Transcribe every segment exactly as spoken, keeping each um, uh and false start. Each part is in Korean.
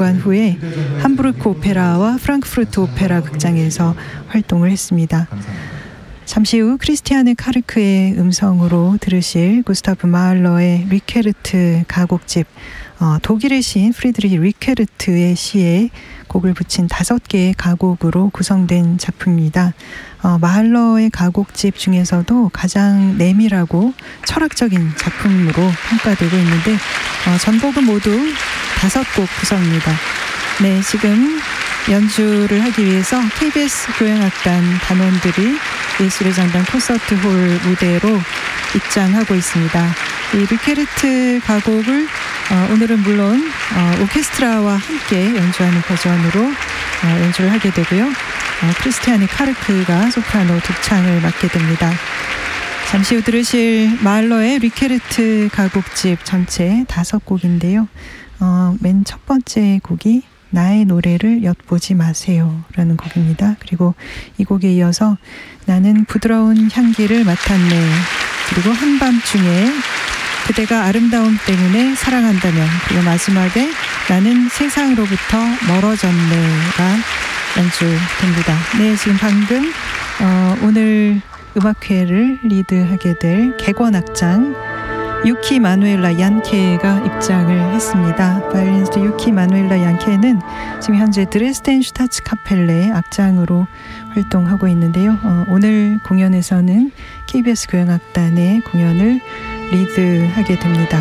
출간 후에 함부르크 오페라와 프랑크푸르트 오페라 극장에서 활동을 했습니다. 잠시 후 크리스티아네 카르크의 음성으로 들으실 구스타프 마할러의 리케르트 가곡집, 어, 독일의 시인 프리드리히 리케르트의 시에 곡을 붙인 다섯 개의 가곡으로 구성된 작품입니다. 어, 마할러의 가곡집 중에서도 가장 내밀하고 철학적인 작품으로 평가되고 있는데 어, 전곡은 모두 다섯 곡 구성입니다. 네, 지금 연주를 하기 위해서 케이비에스 교향악단 단원들이 예술의 장단 콘서트홀 무대로 입장하고 있습니다. 이 리케르트 가곡을 어, 오늘은 물론 어, 오케스트라와 함께 연주하는 버전으로 어, 연주를 하게 되고요. 어, 크리스티아네 카르크가 소프라노 독창을 맡게 됩니다. 잠시 후 들으실 마할러의 리케르트 가곡집 전체 다섯 곡인데요. 어, 맨 첫 번째 곡이 나의 노래를 엿보지 마세요 라는 곡입니다. 그리고 이 곡에 이어서 나는 부드러운 향기를 맡았네, 그리고 한밤중에 그대가 아름다움 때문에 사랑한다면, 그리고 마지막에 나는 세상으로부터 멀어졌네가 연주됩니다. 네, 지금 방금 어, 오늘 음악회를 리드하게 될 객원악장 유키 마누엘라 얀케가 입장을 했습니다. 바이올리니스트 유키 마누엘라 얀케는 지금 현재 드레스덴 슈타츠 카펠레 악장으로 활동하고 있는데요. 어, 오늘 공연에서는 케이비에스 교향악단의 공연을 리드하게 됩니다.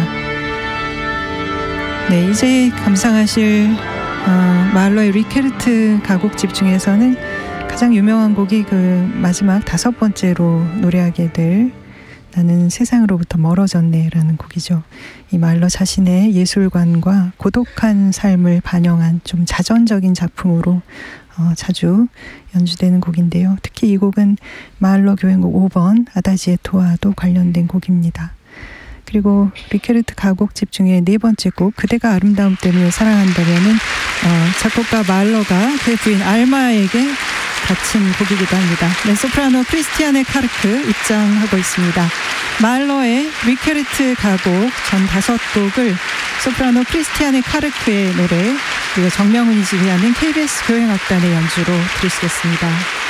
네, 이제 감상하실 어, 마할러의 리케르트 가곡집 중에서는 가장 유명한 곡이 그 마지막 다섯 번째로 노래하게 될 나는 세상으로부터 멀어졌네라는 곡이죠. 이 마할러 자신의 예술관과 고독한 삶을 반영한 좀 자전적인 작품으로 어, 자주 연주되는 곡인데요. 특히 이 곡은 마할러 교향곡 오 번 아다지에토와도 관련된 곡입니다. 그리고 리케르트 가곡집 중에 네 번째 곡 그대가 아름다움 때문에 사랑한다면은 어, 작곡가 마할러가 그의 부인 알마에게 바친 곡이기도 합니다. 네, 소프라노 크리스티아네 카르크 입장하고 있습니다. 마할러의 리케르트 가곡 전 다섯 곡을 소프라노 크리스티아네 카르크의 노래, 그리고 정명훈이 지휘하는 케이비에스 교향악단의 연주로 들으시겠습니다.